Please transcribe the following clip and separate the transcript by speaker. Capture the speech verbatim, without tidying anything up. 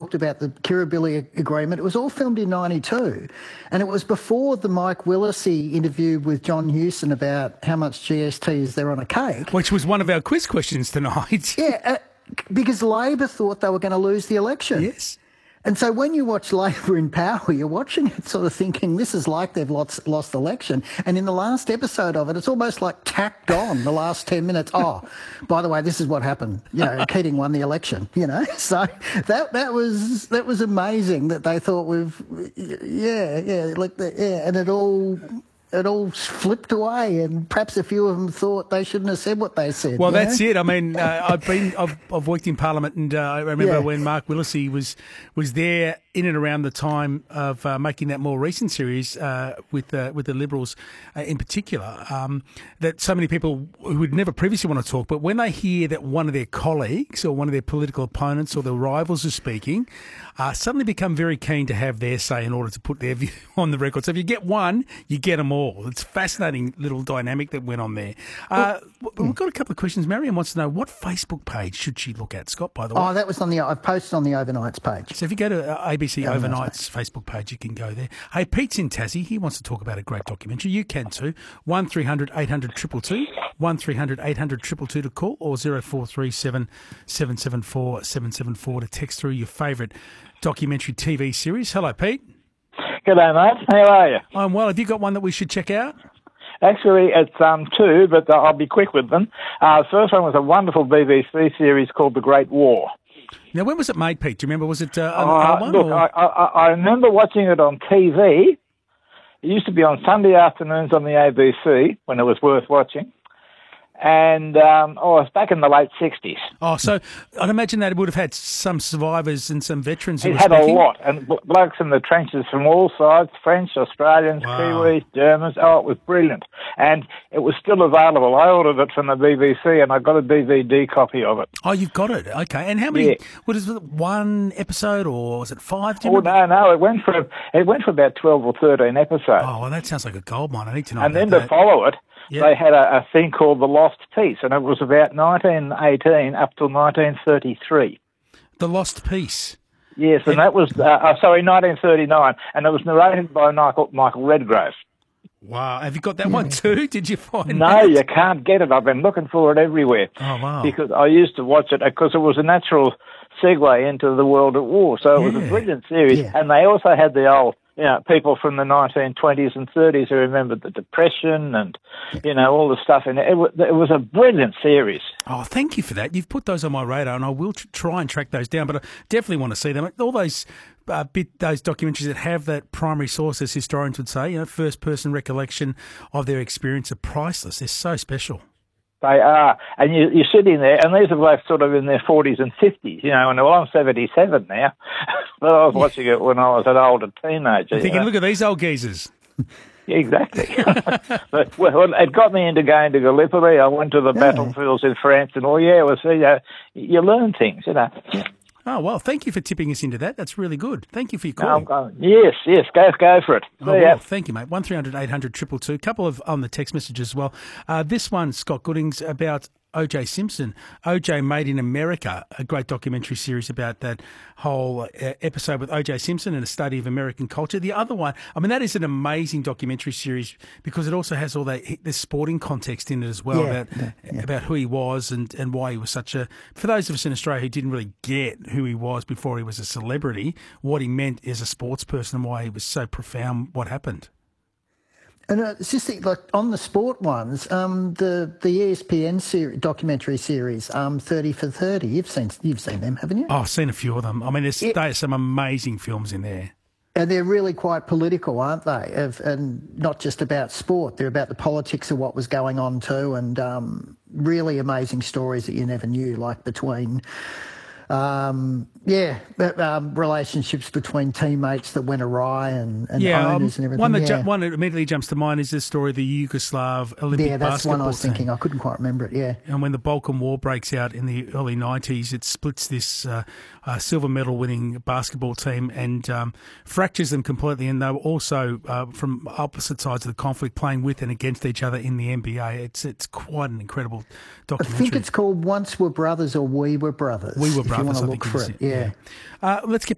Speaker 1: talked about the Kirribilli Agreement. It was all filmed in ninety-two, and it was before the Mike Willesee interview with John Hewson about how much G S T is there on a cake.
Speaker 2: Which was one of our quiz questions tonight.
Speaker 1: Yeah, uh, because Labor thought they were going to lose the election.
Speaker 2: Yes.
Speaker 1: And so when you watch Labor in power, you're watching it sort of thinking this is like they've lost, lost the election. And in the last episode of it, it's almost like tacked on the last ten minutes. Oh, by the way, this is what happened. You know, Keating won the election, you know. So that that was that was amazing that they thought we've, yeah, yeah, like the, yeah, and it all... it all flipped away, and perhaps a few of them thought they shouldn't have said what they said.
Speaker 2: Well,
Speaker 1: you know?
Speaker 2: that's it. I mean, uh, I've been, I've, I've worked in Parliament, and uh, I remember
Speaker 1: Yeah.
Speaker 2: when Mark Willesee was was there in and around the time of uh, making that more recent series uh, with uh, with the Liberals uh, in particular. Um, that so many people who would never previously want to talk, but when they hear that one of their colleagues or one of their political opponents or their rivals is speaking, uh, suddenly become very keen to have their say in order to put their view on the record. So if you get one, you get them all. It's a fascinating little dynamic that went on there. Uh, we've got a couple of questions. Marion wants to know, what Facebook page should she look at, Scott, by the way?
Speaker 1: Oh, that was on the, I posted on the Overnights page.
Speaker 2: So if you go to uh, A B C
Speaker 1: Overnights
Speaker 2: Overnight's Facebook page, you can go there. Hey, Pete's in Tassie. He wants to talk about a great documentary. You can too. one three hundred eight hundred two two two, one three hundred eight hundred two two two to call, or zero four three seven seven seven four seven seven four to text through your favourite documentary T V series. Hello, Pete.
Speaker 3: G'day, mate. How are you?
Speaker 2: I'm well. Have you got one that we should check out?
Speaker 3: Actually, it's um two, but I'll be quick with them. Uh, first one was a wonderful B B C series called The Great War.
Speaker 2: Now, when was it made, Pete? Do you remember? Was it uh, an
Speaker 3: Uh,
Speaker 2: old one?
Speaker 3: look,
Speaker 2: or?
Speaker 3: I, I, I remember watching it on T V. It used to be on Sunday afternoons on the A B C when it was worth watching. And um, oh, it's back in the late sixties.
Speaker 2: Oh, so I'd imagine that it would have had some survivors and some veterans who
Speaker 3: It
Speaker 2: were
Speaker 3: had
Speaker 2: speaking.
Speaker 3: a lot, and bl- blokes in the trenches from all sides, French, Australians,
Speaker 2: Wow.
Speaker 3: Kiwis, Germans. Oh, it was brilliant. And it was still available. I ordered it from the B B C, and I got a D V D copy of it.
Speaker 2: Oh, you've got it. Okay. And how many?
Speaker 3: Yeah.
Speaker 2: What is it? One episode, or was it five? Do you
Speaker 3: Oh,
Speaker 2: remember?
Speaker 3: no, no, it went for it went for about twelve or thirteen episodes.
Speaker 2: Oh, well, that sounds like a gold mine. I need to know
Speaker 3: and
Speaker 2: about
Speaker 3: then
Speaker 2: that.
Speaker 3: to follow it,
Speaker 2: Yeah.
Speaker 3: they had a, a thing called The Lost Piece, and it was about nineteen eighteen up till nineteen thirty-three.
Speaker 2: The Lost Piece.
Speaker 3: Yes, and,
Speaker 2: And-
Speaker 3: that was, uh, uh, sorry, nineteen thirty-nine, and it was narrated by Michael, Michael Redgrave.
Speaker 2: Wow. Have you got that one too? Did you find
Speaker 3: No,
Speaker 2: that?
Speaker 3: you can't get it. I've been looking for it everywhere.
Speaker 2: Oh, wow.
Speaker 3: Because I used to watch it because it was a natural segue into the world at war. So it was
Speaker 2: Yeah.
Speaker 3: a brilliant series.
Speaker 1: Yeah.
Speaker 3: And they also had the old, you know, people from the nineteen twenties and thirties who remembered the Depression and, you know, all the stuff in it. It was, it was a brilliant series.
Speaker 2: Oh, thank you for that. You've put those on my radar, and I will tr- try and track those down. But I definitely want to see them. All those uh, bit those documentaries that have that primary source, as historians would say, you know, first person recollection of their experience, are priceless. They're so special.
Speaker 3: They are. And you, you're sitting there, and these are both sort of in their forties and fifties, you know, and well, I'm seventy-seven now. But I was watching it when I was an older teenager.
Speaker 2: I'm
Speaker 3: you
Speaker 2: thinking,
Speaker 3: know.
Speaker 2: look at these old geezers.
Speaker 3: Exactly. But, well, it got me into going to Gallipoli. I went to the
Speaker 1: Yeah.
Speaker 3: battlefields in France and all. Yeah, it was, you know, you learn things, you know.
Speaker 2: Oh, well, thank you for tipping us into that. That's really good. Thank you for your
Speaker 3: No,
Speaker 2: call.
Speaker 3: I'm going, yes, yes, go go for it.
Speaker 2: Oh,
Speaker 3: See
Speaker 2: well,
Speaker 3: ya.
Speaker 2: thank you, mate. one three hundred eight hundred two two two. A couple of on the text messages as well. Uh, this one, Scott Goodings, about O J Simpson. O J Made in America, a great documentary series about that whole uh, episode with O J Simpson and a study of American culture. The other one, I mean, that is an amazing documentary series because it also has all that the sporting context in it as well,
Speaker 1: Yeah,
Speaker 2: about
Speaker 1: yeah, yeah.
Speaker 2: about who he was and, and why he was such a... For those of us in Australia who didn't really get who he was before he was a celebrity, what he meant as a sports person and why he was so profound, what happened.
Speaker 1: And uh, it's just that, like on the sport ones, um, the the E S P N seri- documentary series, um, thirty for thirty. You've seen you've seen them, haven't you?
Speaker 2: Oh, I've seen a few of them. I mean, there's
Speaker 1: Yeah.
Speaker 2: there are some amazing films in there.
Speaker 1: And they're really quite political, aren't they? Of, and not just about sport. They're about the politics of what was going on too, and um, really amazing stories that you never knew, like between. Um, yeah, but, um, relationships between teammates that went awry and, and
Speaker 2: Yeah, um,
Speaker 1: owners and everything.
Speaker 2: one that
Speaker 1: yeah.
Speaker 2: ju- one that immediately jumps to mind is the story of the Yugoslav Olympic
Speaker 1: yeah, that's
Speaker 2: basketball
Speaker 1: one I was
Speaker 2: team.
Speaker 1: thinking. I couldn't quite remember it. Yeah.
Speaker 2: And when the Balkan War breaks out in the early nineties, it splits this uh, uh, silver medal winning basketball team and um, fractures them completely. And they were also uh, from opposite sides of the conflict, playing with and against each other in the N B A. It's it's quite an incredible
Speaker 1: I
Speaker 2: documentary.
Speaker 1: think it's called Once Were Brothers or We Were Brothers.
Speaker 2: We Were
Speaker 1: if you want
Speaker 2: Brothers,
Speaker 1: to
Speaker 2: I
Speaker 1: look
Speaker 2: think
Speaker 1: for
Speaker 2: is
Speaker 1: it. Yeah.
Speaker 2: Uh, let's get